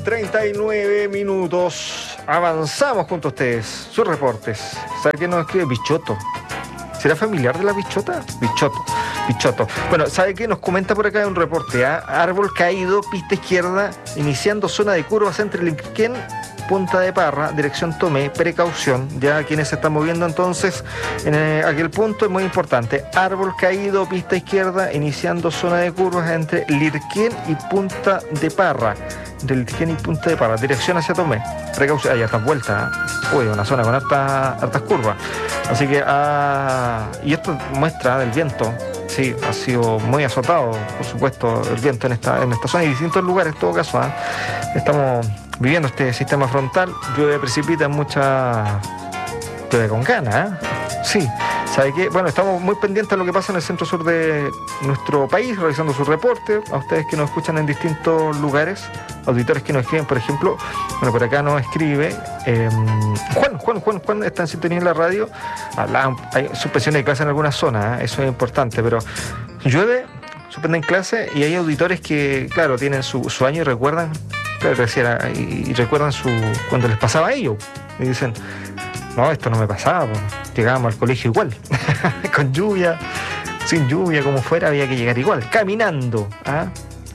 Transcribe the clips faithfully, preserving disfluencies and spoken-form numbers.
treinta y nueve minutos. Avanzamos junto a ustedes. Sus reportes. ¿Sabe qué nos escribe? Bichoto. ¿Será familiar de la bichota? Bichoto. Bichoto. Bueno, ¿sabe qué? Nos comenta por acá un reporte. ¿eh? Árbol caído, pista izquierda, iniciando zona de curvas entre Lirquén, Punta de Parra, dirección Tomé, precaución. Ya quienes se están moviendo entonces en eh, aquel punto es muy importante. Árbol caído, pista izquierda, iniciando zona de curvas entre Lirquén y Punta de Parra. Entre Lirquén y Punta de Parra, dirección hacia Tomé. Precaución. Hay hartas vueltas. ¿eh? Uy, una zona con hartas, hartas curvas. Así que, ah, y esto muestra del viento. Sí, ha sido muy azotado, por supuesto, el viento en esta, en esta zona y distintos lugares, en todo caso. ¿eh? Estamos viviendo este sistema frontal, llueve, precipita, mucha llueve con ganas. ¿eh? Sí, ¿sabe qué? Bueno, estamos muy pendientes de lo que pasa en el centro sur de nuestro país, realizando sus reportes. A ustedes que nos escuchan en distintos lugares, auditores que nos escriben, por ejemplo, bueno, por acá nos escribe eh, Juan, Juan, Juan, Juan está en sintonía en la radio. Hablan, hay suspensiones de clase en algunas zonas, ¿eh? Eso es importante, pero llueve, suspenden clase y hay auditores que, claro, tienen su, su año y recuerdan, claro, decía, y, y recuerdan su cuando les pasaba a ellos. Y dicen, no, esto no me pasaba, pues. Llegábamos al colegio igual, con lluvia, sin lluvia, como fuera, había que llegar igual, caminando. ¿ah?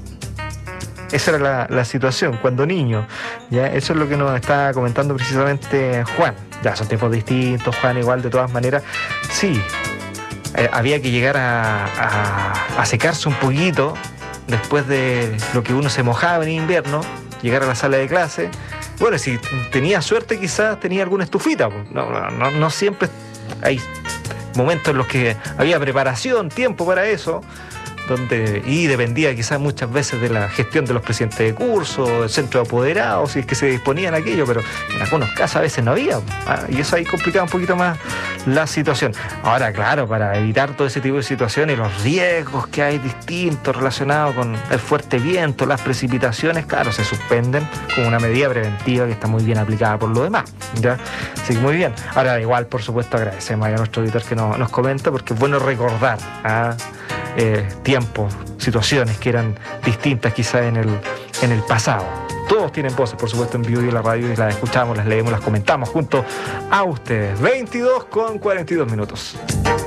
Esa era la, la situación cuando niño. ¿ya? Eso es lo que nos está comentando precisamente Juan. Ya son tiempos distintos, Juan, igual de todas maneras. Sí, eh, había que llegar a, a, a secarse un poquito después de lo que uno se mojaba en invierno, llegar a la sala de clase. Bueno, si tenía suerte quizás tenía alguna estufita. No, no, no siempre hay momentos en los que había preparación, tiempo para eso. Donde, y dependía quizás muchas veces de la gestión de los presidentes de curso, del centro de apoderados, si es que se disponían aquello, pero en algunos casos a veces no había, ¿ah? Y eso ahí complicaba un poquito más la situación. Ahora, claro, para evitar todo ese tipo de situaciones, los riesgos que hay distintos relacionados con el fuerte viento, las precipitaciones, claro, se suspenden como una medida preventiva que está muy bien aplicada por lo demás, ¿ya? Así que muy bien. Ahora, igual, por supuesto, agradecemos a nuestro editor que nos, nos comenta, porque es bueno recordar, ¿ah? Eh, tiempos, situaciones que eran distintas quizás en el, en el pasado. Todos tienen voces, por supuesto, en vivo y en la radio, y las escuchamos, las leemos, las comentamos junto a ustedes. veintidós con cuarenta y dos minutos.